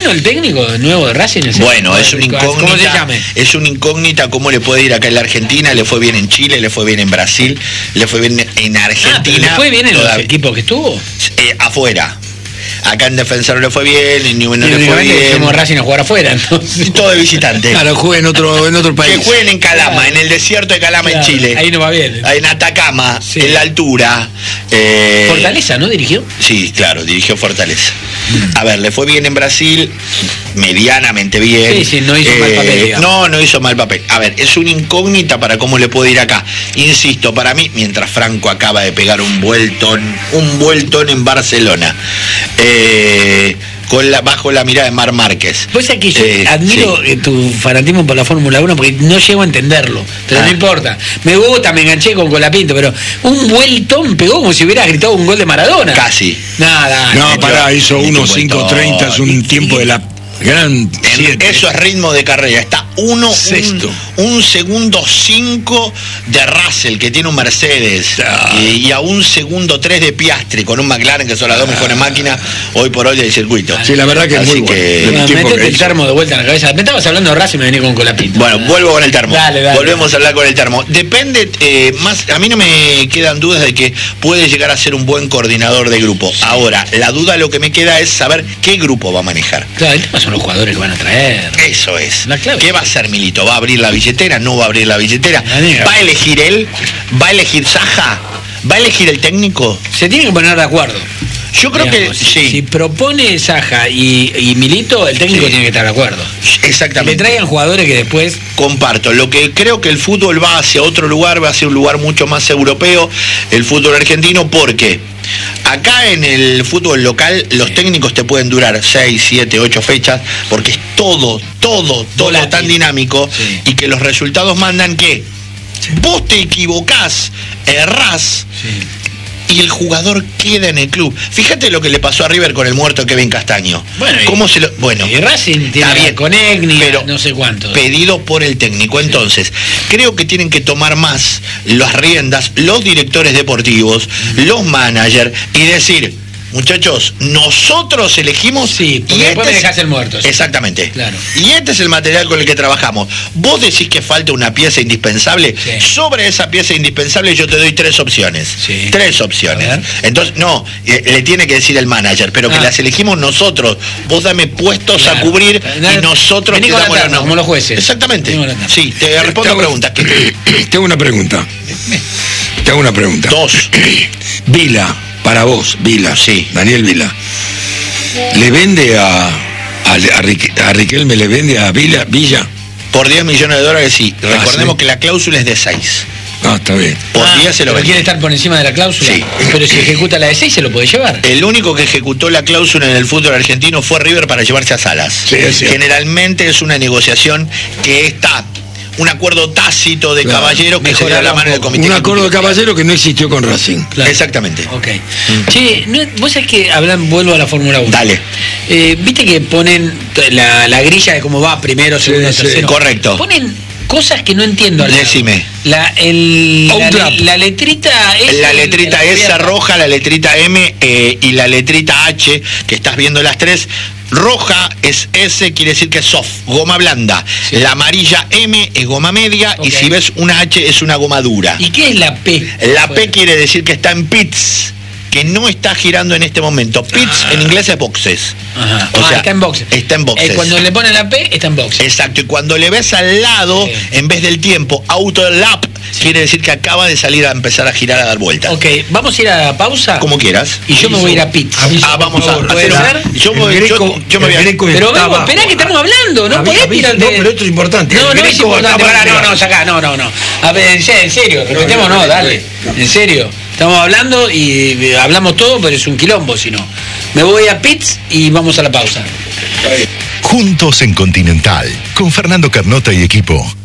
bueno el técnico nuevo de Racing? Bueno, es una incógnita. ¿Cómo se llama? Es una incógnita cómo le puede ir acá en la Argentina. Le fue bien en Chile, le fue bien en Brasil, le fue bien en Argentina. ¿Le fue bien en los equipos que estuvo? Afuera. Acá en Defensor le fue bien, en Newell no le fue bien. Somos Racing a jugar afuera, entonces. Todo de visitante. Claro, jueguen en otro país. Que jueguen en Calama, claro, en el desierto de Calama, claro, en Chile. Ahí no va bien. En Atacama, sí, en la altura. Fortaleza, ¿no dirigió? Sí, claro, dirigió Fortaleza. A ver, le fue bien en Brasil, medianamente bien. Sí, no hizo mal papel, digamos. No hizo mal papel. A ver, es una incógnita para cómo le puede ir acá. Insisto, para mí, mientras Franco acaba de pegar un vueltón en Barcelona, bajo la mirada de Marc Márquez. Pues es que yo admiro tu fanatismo por la Fórmula 1 porque no llego a entenderlo, pero no importa. Me gusta, me enganché con Colapinto, pero un vueltón pegó como si hubiera gritado un gol de Maradona. Casi. Nada. No, pará, hizo 1.530, es un tiempo de la gran... Eso es ritmo de carrera, está un segundo 5 de Russell, que tiene un Mercedes, y a 1 segundo 3 de Piastri, con un McLaren, que son las dos mejores máquinas hoy por hoy del circuito. Sí, la verdad que es muy bueno. Metete el termo de vuelta en la cabeza. Me estabas hablando de Racing y me vení con Colapinto. Bueno, vuelvo con el termo. Dale. Volvemos a hablar con el termo. Depende, más, a mí no me quedan dudas de que puede llegar a ser un buen coordinador de grupo. Sí. Ahora, la duda lo que me queda es saber qué grupo va a manejar. Claro, el tema son los jugadores que van a traer. Eso es. ¿Qué va a hacer Milito? ¿Va a abrir la billetera? ¿No va a abrir la billetera? ¿Va a elegir él? ¿Va a elegir Saja? ¿Va a elegir el técnico? Se tienen que poner de acuerdo. Yo creo que sí. Si propone Saja y Milito, el técnico tiene que estar de acuerdo. Exactamente. Que le traigan jugadores que después... Comparto. Lo que creo que el fútbol va hacia otro lugar, va hacia un lugar mucho más europeo, el fútbol argentino, porque acá en el fútbol local los técnicos te pueden durar 6, 7, 8 fechas, porque es todo tan dinámico, y que los resultados mandan que vos te equivocás, errás, y el jugador queda en el club. Fíjate lo que le pasó a River con el muerto Kevin Castaño. Y Racing tiene con Egni, pero no sé cuánto. Pedido por el técnico. Entonces, creo que tienen que tomar más las riendas los directores deportivos, los managers, y decir: muchachos, nosotros elegimos, y después me dejás el muerto. Exactamente. Claro. Y este es el material con el que trabajamos. Vos decís que falta una pieza indispensable. Sobre esa pieza indispensable yo te doy 3 opciones. 3 opciones. Entonces, le tiene que decir el manager, pero que las elegimos nosotros. Vos dame puestos a cubrir y nosotros te damos la como los jueces. Exactamente. Sí, te respondo la pregunta. Tengo una pregunta. 2. Vila. Para vos, Vila, Daniel Vila, ¿le vende a Riquelme, le vende a Villa? Por 10 millones de dólares, sí. Recordemos que la cláusula es de 6. Está bien. Por 10 se lo vende. ¿Quiere estar por encima de la cláusula? Sí. Pero si ejecuta la de 6, se lo puede llevar. El único que ejecutó la cláusula en el fútbol argentino fue River para llevarse a Salas. Generalmente es una negociación que está... un acuerdo tácito de caballero que se da la mano del comité. Un acuerdo de caballero que no existió con Racing. Claro. Exactamente. Ok. Che, vos sabés que vuelvo a la Fórmula 1. Dale. Viste que ponen la grilla de cómo va primero, segundo, tercero. Correcto. Ponen cosas que no entiendo. Decime. La letrita S. La letrita S roja, la letrita M y la letrita H, que estás viendo las 3. Roja es S, quiere decir que es soft, goma blanda. La amarilla M es goma media, y si ves una H es una goma dura. ¿Y qué es la P? La P quiere decir que está en pits, que no está girando en este momento. Pits en inglés es boxes. O sea, está en boxes. Está en boxes. Cuando le ponen la P, está en boxes. Exacto, y cuando le ves al lado, en vez del tiempo, auto lap, quiere decir que acaba de salir a empezar a girar, a dar vueltas. Ok, vamos a ir a pausa. Como quieras. Y yo me voy a ir a pits. Vamos a ¿puede ser? Yo me voy a... Pero vamos, esperá que estamos hablando, no podés tirarte. No, pero esto es importante. No es importante. Sacá, no. A ver, en serio, respetémonos, dale. En serio. Estamos hablando y hablamos todo, pero es un quilombo, si no. Me voy a pits y vamos a la pausa. Juntos en Continental, con Fernando Carnota y equipo.